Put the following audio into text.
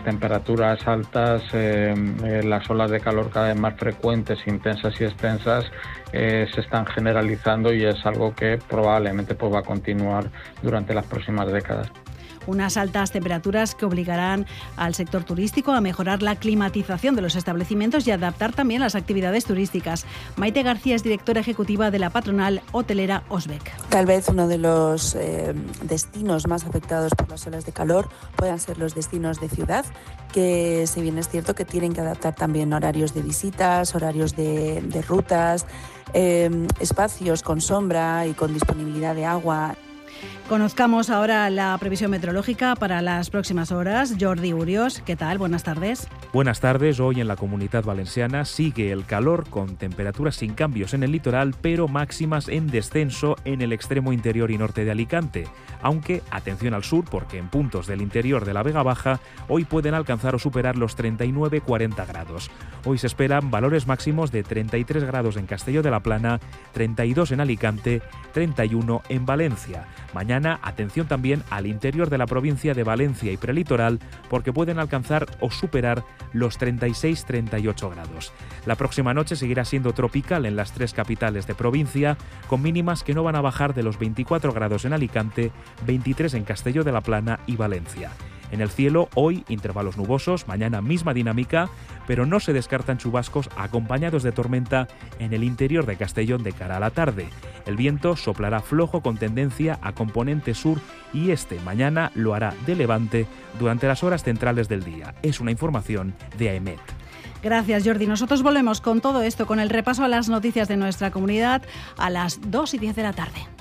temperaturas altas, las olas de calor cada vez más frecuentes, intensas y extensas, se están generalizando y es algo que probablemente va a continuar durante las próximas décadas. Unas altas temperaturas que obligarán al sector turístico a mejorar la climatización de los establecimientos y adaptar también las actividades turísticas. Maite García es directora ejecutiva de la patronal hotelera Osbec. Tal vez uno de los destinos más afectados por las olas de calor puedan ser los destinos de ciudad, que si bien es cierto que tienen que adaptar también horarios de visitas, horarios de rutas, espacios con sombra y con disponibilidad de agua. Conozcamos ahora la previsión meteorológica para las próximas horas. Jordi Urios, ¿qué tal? Buenas tardes. Buenas tardes. Hoy en la Comunidad Valenciana sigue el calor con temperaturas sin cambios en el litoral, pero máximas en descenso en el extremo interior y norte de Alicante. Aunque, atención al sur, porque en puntos del interior de la Vega Baja hoy pueden alcanzar o superar los 39-40 grados. Hoy se esperan valores máximos de 33 grados en Castelló de la Plana, 32 en Alicante, 31 en Valencia. Mañana, atención también al interior de la provincia de Valencia y prelitoral, porque pueden alcanzar o superar los 36-38 grados. La próxima noche seguirá siendo tropical en las tres capitales de provincia, con mínimas que no van a bajar de los 24 grados en Alicante, 23 en Castelló de la Plana y Valencia. En el cielo, hoy, intervalos nubosos, mañana misma dinámica, pero no se descartan chubascos acompañados de tormenta en el interior de Castellón de cara a la tarde. El viento soplará flojo con tendencia a componente sur y este mañana lo hará de levante durante las horas centrales del día. Es una información de AEMET. Gracias, Jordi. Nosotros volvemos con todo esto, con el repaso a las noticias de nuestra comunidad a las 2:10 de la tarde.